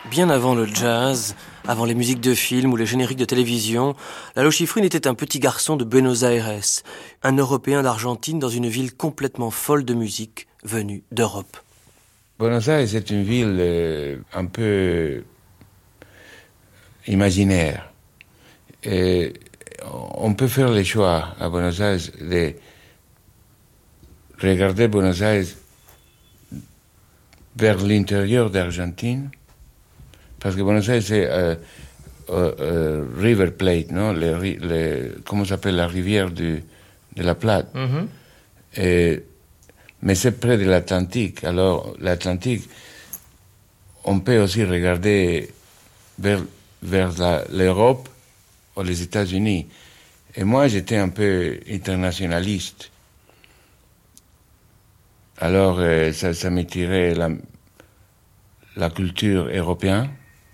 Bien avant le jazz, avant les musiques de film ou les génériques de télévision, Lalo Schifrin était un petit garçon de Buenos Aires, un Européen d'Argentine dans une ville complètement folle de musique venue d'Europe. Buenos Aires est une ville un peu imaginaire. Et on peut faire le choix à Buenos Aires de regarder Buenos Aires vers l'intérieur d'Argentine, parce que Buenos Aires c'est River Plate, non? Comment s'appelle la rivière de la Plate. Mm-hmm. Mais c'est près de l'Atlantique. Alors l'Atlantique, on peut aussi regarder vers l'Europe ou les États-Unis. Et moi, j'étais un peu internationaliste. Alors, ça m'attirait la culture européenne.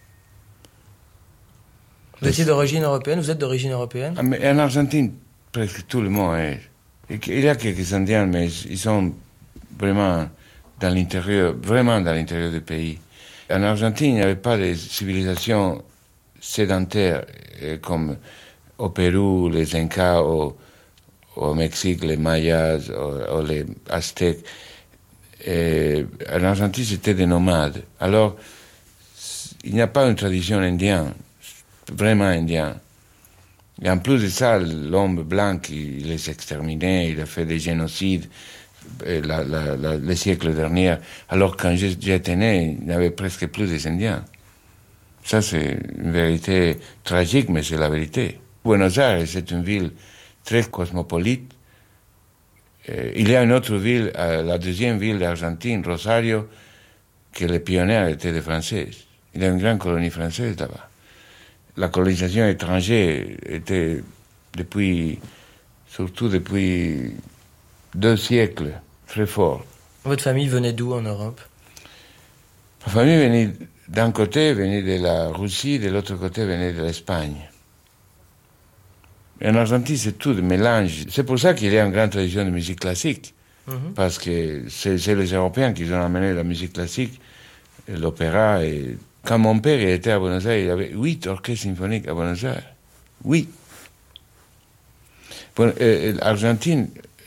Vous étiez d'origine européenne? Vous êtes d'origine européenne? Mais en Argentine, presque tout le monde est. Il y a quelques Indiens, mais ils sont vraiment dans l'intérieur du pays. En Argentine, il n'y avait pas de civilisation sédentaire comme au Pérou, les Incas, au Mexique, les Mayas, ou les Aztèques. Et en Argentine, c'était des nomades. Alors, il n'y a pas une tradition indienne, vraiment indienne. Et en plus de ça, l'homme blanc, il les exterminait, il a fait des génocides les siècles derniers. Alors, quand j'étais né, il n'y avait presque plus des Indiens. Ça, c'est une vérité tragique, mais c'est la vérité. Buenos Aires, c'est une ville très cosmopolite. Il y a une autre ville, la deuxième ville d'Argentine, Rosario, que les pionniers étaient des Français. Il y a une grande colonie française là-bas. La colonisation étrangère était surtout depuis 2 siècles, très forte. Votre famille venait d'où en Europe? Ma famille venait, d'un côté, venait de la Russie, de l'autre côté, venait de l'Espagne. En Argentine, c'est tout de mélange. C'est pour ça qu'il y a une grande tradition de musique classique. Mm-hmm. Parce que c'est les Européens qui ont amené la musique classique, l'opéra. Et quand mon père était à Buenos Aires, il y avait 8 orchestres symphoniques à Buenos Aires. 8. L'Argentine,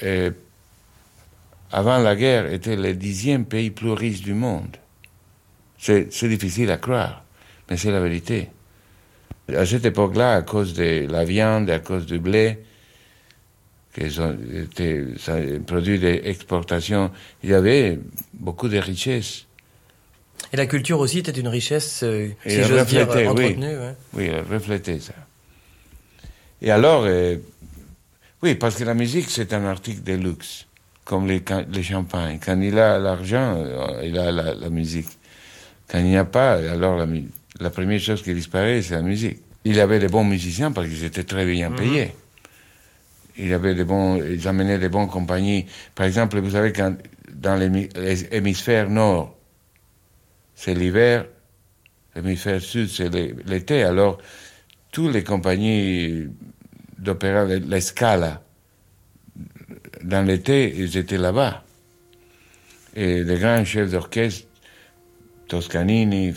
avant la guerre, était le 10e pays plus riche du monde. C'est difficile à croire, mais c'est la vérité. À cette époque-là, à cause de la viande, à cause du blé, qui étaient produits d'exportation, il y avait beaucoup de richesses. Et la culture aussi était une richesse, si j'ose dire, entretenue. Oui, ouais. Oui, elle reflétait ça. Et alors, oui, parce que la musique, c'est un article de luxe, comme les champagnes. Quand il a l'argent, il a la musique. Quand il n'y a pas, alors la première chose qui disparaît, c'est la musique. Il avait des bons musiciens parce qu'ils étaient très bien payés. Ils amenaient des bonnes compagnies. Par exemple, vous savez, dans les hémisphères nord, c'est l'hiver, l'hémisphère sud, c'est l'été. Alors, toutes les compagnies d'opéra, les Scala, dans l'été, ils étaient là-bas. Et les grands chefs d'orchestre, Toscanini,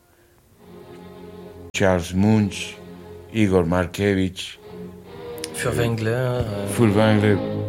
Charles Munch, Igor Markevich, Furtwängler,